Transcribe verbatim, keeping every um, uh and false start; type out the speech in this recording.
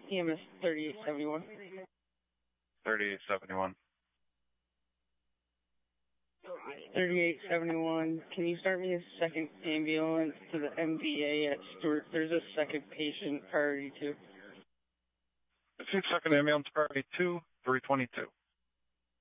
E M S thirty-eight seventy-one. thirty-eight seventy-one. thirty-eight seventy-one. Can you start me a second ambulance to the M V A at Stewart? There's a second patient, priority two. Second ambulance, priority two, three twenty-two.